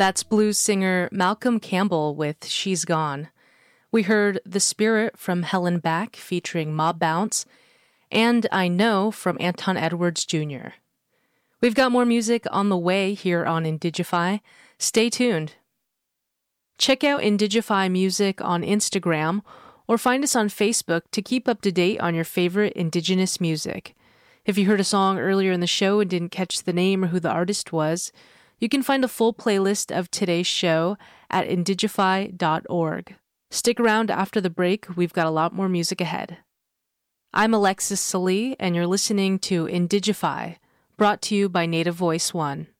That's blues singer Malcolm Campbell with She's Gone. We heard The Spirit from Helen Back featuring Mob Bounce, and I Know from Anton Edwards Jr. We've got more music on the way here on Indigify. Stay tuned. Check out Indigify Music on Instagram or find us on Facebook to keep up to date on your favorite Indigenous music. If you heard a song earlier in the show and didn't catch the name or who the artist was, you can find a full playlist of today's show at indigify.org. Stick around after the break. We've got a lot more music ahead. I'm Alexis Salee, and you're listening to Indigify, brought to you by Native Voice One.